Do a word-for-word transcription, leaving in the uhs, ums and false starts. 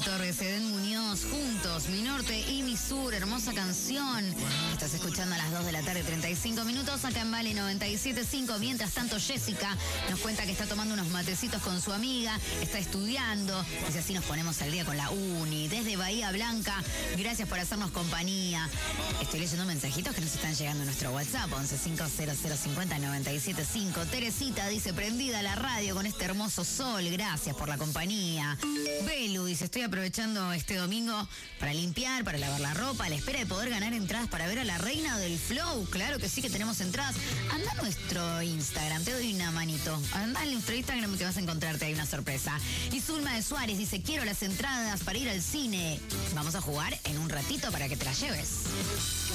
Torres, Edén Muñoz, juntos, Mi Norte y Mi Sur, hermosa canción. Estás escuchando a las dos de la tarde, treinta y cinco minutos, acá en Vale noventa y siete punto cinco. Mientras tanto, Jessica nos cuenta que está tomando unos matecitos con su amiga, está estudiando, dice así nos ponemos al día con la uni. Desde Bahía Blanca, gracias por hacernos compañía. Estoy leyendo mensajitos que nos están llegando a nuestro WhatsApp, once cinco cero cero cincuenta noventa y siete cinco. Teresita dice, prendida la radio con este hermoso sol, gracias por la compañía. Belu dice, estoy aprovechando este domingo para limpiar, para lavar la ropa, a la espera de poder ganar entradas para ver a la reina del flow. Claro que sí que tenemos entradas. Anda a nuestro Instagram, te doy una manito. Anda a nuestro Instagram que vas a encontrarte ahí una sorpresa. Y Zulma de Suárez dice, quiero las entradas para ir al cine. Vamos a jugar en un ratito para que te las lleves.